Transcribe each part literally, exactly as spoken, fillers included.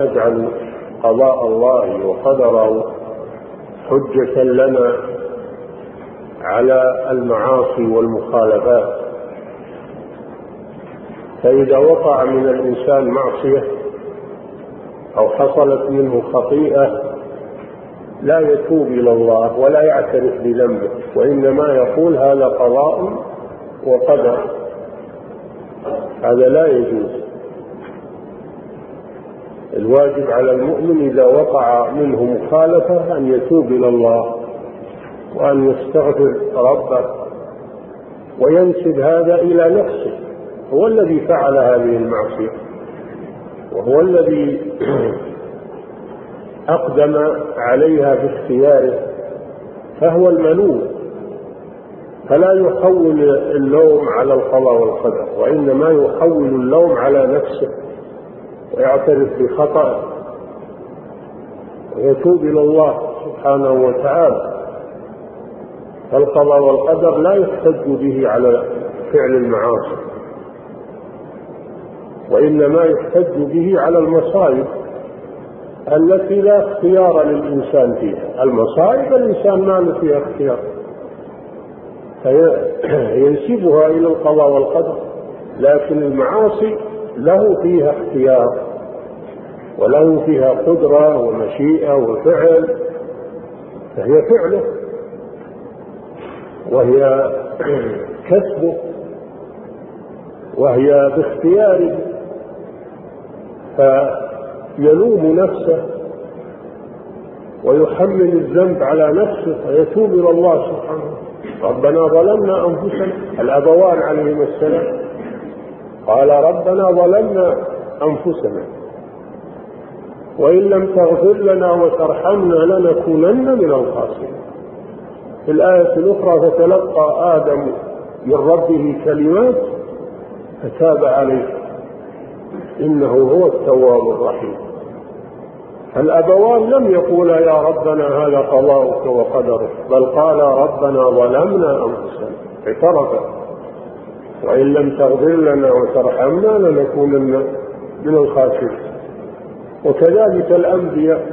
نجعل قضاء الله وقدره حجة لنا على المعاصي والمخالفات. فإذا وقع من الإنسان معصية أو حصلت منه خطيئة لا يتوب إلى الله ولا يعترف بذنبه، وإنما يقول هذا قضاء وقدر. هذا لا يجوز. الواجب على المؤمن إذا وقع منه مخالفة أن يتوب إلى الله وأن يستغفر ربه وينسب هذا إلى نفسه. هو الذي فعل هذه المعصية وهو الذي أقدم عليها باختياره، فهو الملوم. فلا يحول اللوم على القضاء والقدر، وإنما يحول اللوم على نفسه ويعترف بخطأه ويتوب إلى الله سبحانه وتعالى. فالقضاء والقدر لا يحتج به على فعل المعاصي، وإنما يحتج به على المصائب التي لا اختيار للإنسان فيها. المصائب الإنسان ما له فيها اختيار، فينسبها إلى القضاء والقدر، لكن المعاصي له فيها اختيار وله فيها قدرة ومشيئة وفعل، فهي فعله وهي كسبه وهي باختياره، فيلوم نفسه ويحمل الذنب على نفسه ويتوب إلى الله سبحانه. ربنا ظلمنا أنفسنا، الأبوان عليهما السلام قال ربنا ظلمنا أنفسنا وإن لم تغفر لنا وترحمنا لنكونن من الخاسرين. في الآية الأخرى فتلقى آدم من ربه كلمات فتاب عليه إنه هو التواب الرحيم. الأبوان لم يقولا يا ربنا هذا قضاؤك وقدرك، بل قال ربنا ظلمنا أنفسنا اعترفا وإن لم تغفر لنا وترحمنا لنكونن من الخاسرين. وكذلك الأنبياء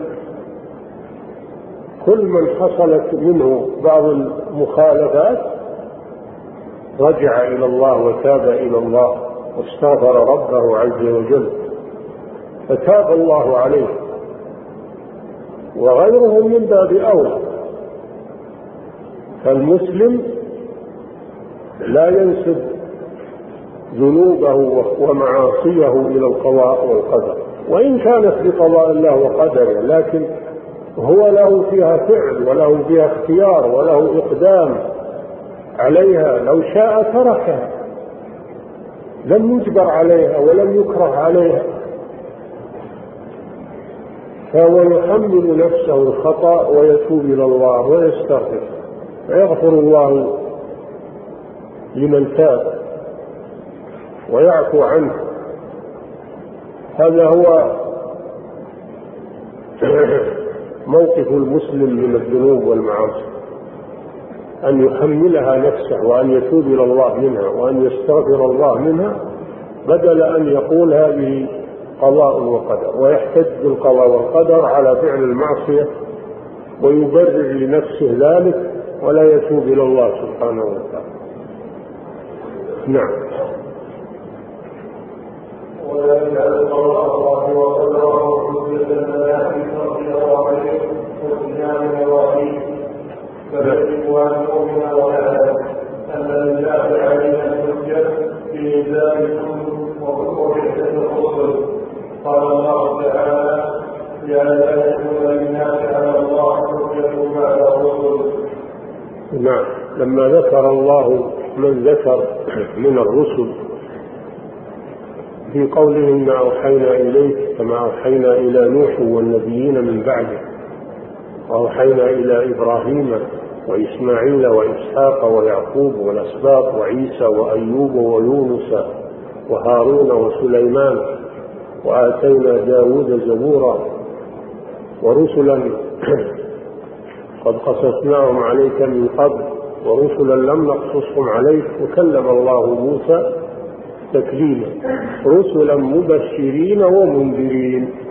كل من حصلت منه بعض المخالفات رجع إلى الله وتاب إلى الله واستغفر ربه عز وجل فتاب الله عليه، وغيرهم من باب أولى. فالمسلم لا ينسب ذنوبه ومعاصيه إلى القضاء والقدر، وإن كانت بقضاء الله وقدره، لكن هو له فيها فعل وله فيها اختيار وله إقدام عليها. لو شاء تركها، لم يجبر عليها ولم يكره عليها، فهو يحمل نفسه الخطأ ويتوب إلى الله ويستغفر فيغفر الله لمن تاب ويعفو عنه. هذا هو موقف المسلم من الذنوب والمعاصي، أن يحملها نفسه وأن يتوب إلى الله منها وأن يستغفر الله منها، بدل أن يقول هذه قضاء وقدر ويحتج بالقضاء والقدر على فعل المعصية ويبرر لنفسه ذلك ولا يتوب إلى الله سبحانه وتعالى. نعم. ويجعل قضاء الله وقدره حجة لنا في ترك عليه واغتنام نواهيه، فيجب أن نؤمن ونعلم أن لله علينا الحجة في إنزال الكتب وبعثة الرسل. قال الله تعالى يا لا يكون للناس على الله حجة بعد الرسل. نعم. لما ذكر الله من ذكر من الرسل في قوله إنا أوحينا إليك كما أوحينا إلى نوح والنبيين من بعده، وأوحينا إلى إبراهيم وإسماعيل وإسحاق ويعقوب والأسباط وعيسى وأيوب ويونس وهارون وسليمان وآتينا داود زبورا ورسلا قد قصصناهم عليك من قبل ورسلا لم نقصصهم عليك وكلم الله موسى تكليما رسلا مبشرين ومنذرين